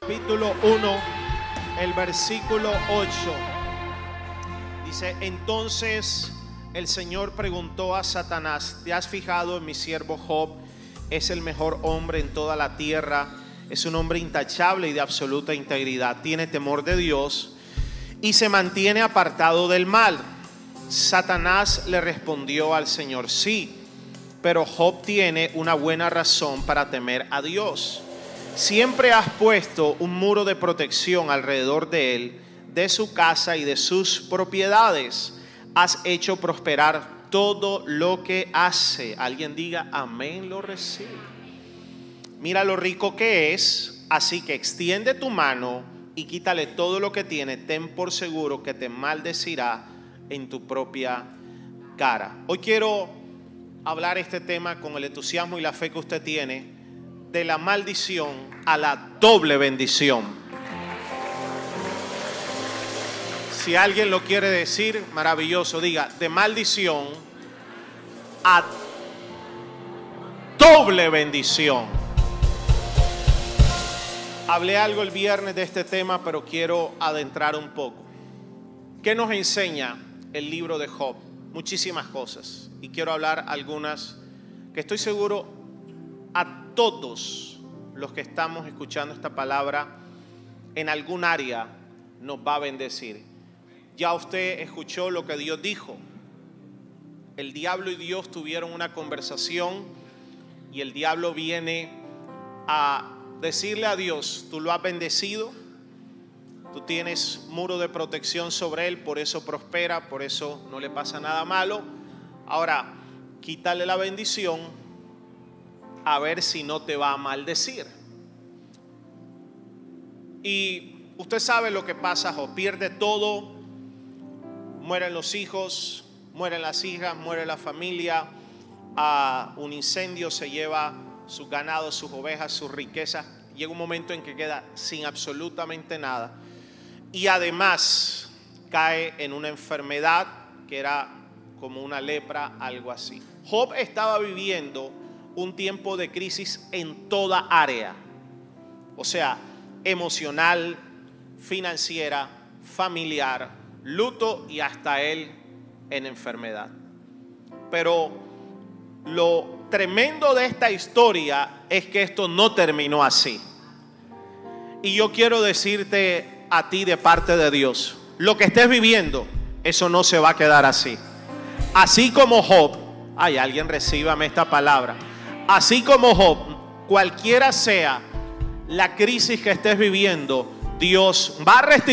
Capítulo 1, el versículo 8. Dice: entonces el Señor preguntó a Satanás: ¿te has fijado en mi siervo Job? Es el mejor hombre en toda la tierra. Es un hombre intachable y de absoluta integridad. Tiene temor de Dios y se mantiene apartado del mal. Satanás le respondió al Señor: sí, pero Job tiene una buena razón para temer a Dios. Siempre has puesto un muro de protección alrededor de él, de su casa y de sus propiedades. Has hecho prosperar todo lo que hace. Alguien diga amén, lo recibe. Mira lo rico que es, así que extiende tu mano y quítale todo lo que tiene. Ten por seguro que te maldecirá en tu propia cara. Hoy quiero hablar este tema con el entusiasmo y la fe que usted tiene, de la maldición a la doble bendición. Si alguien lo quiere decir, maravilloso, diga: de maldición a doble bendición. Hablé algo el viernes de este tema, pero quiero adentrar un poco. ¿Qué nos enseña el libro de Job? Muchísimas cosas, y quiero hablar algunas que estoy seguro a todos los que estamos escuchando esta palabra en algún área nos va a bendecir. Ya usted escuchó lo que Dios dijo. El diablo y Dios tuvieron una conversación y el diablo viene a decirle a Dios: tú lo has bendecido, tú tienes muro de protección sobre él, por eso prospera, por eso no le pasa nada malo. Ahora, quítale la bendición, a ver si no te va a maldecir. Y usted sabe lo que pasa: Job pierde todo, mueren los hijos, mueren las hijas, muere la familia, un incendio se lleva sus ganados, sus ovejas, sus riquezas. Llega un momento en que queda sin absolutamente nada, y además cae en una enfermedad que era como una lepra, algo así. Job estaba viviendo un tiempo de crisis en toda área, o sea, emocional, financiera, familiar, luto y hasta él en enfermedad. Pero lo tremendo de esta historia es que esto no terminó así. Y yo quiero decirte a ti de parte de Dios: lo que estés viviendo, eso no se va a quedar así. Así como Job, ay, alguien recíbame esta palabra. Así como Job, cualquiera sea la crisis que estés viviendo, Dios va a restituir